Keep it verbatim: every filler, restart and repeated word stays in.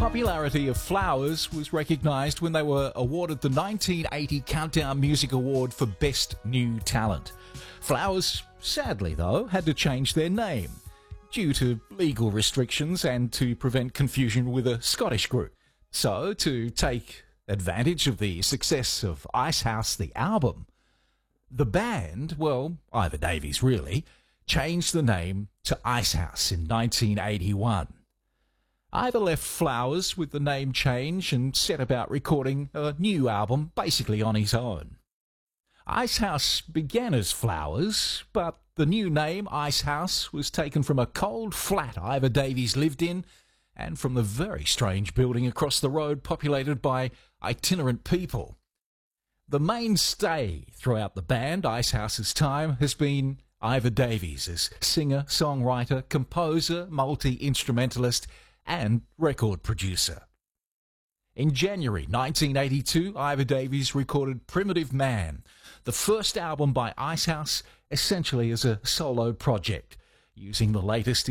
popularity of Flowers was recognised when they were awarded the nineteen eighty Countdown Music Award for Best New Talent. Flowers, sadly though, had to change their name due to legal restrictions and to prevent confusion with a Scottish group. So, to take advantage of the success of Icehouse the album, the band, well, Ivor Davies really, changed the name to Icehouse in nineteen eighty-one. Ivor left Flowers with the name change and set about recording a new album basically on his own. Icehouse began as Flowers, but the new name, Icehouse, was taken from a cold flat Ivor Davies lived in and from the very strange building across the road populated by itinerant people. The mainstay throughout the band, Icehouse's time, has been Ivor Davies as singer, songwriter, composer, multi-instrumentalist and record producer. In January nineteen eighty-two, Ivor Davies recorded Primitive Man, the first album by Icehouse, essentially as a solo project, using the latest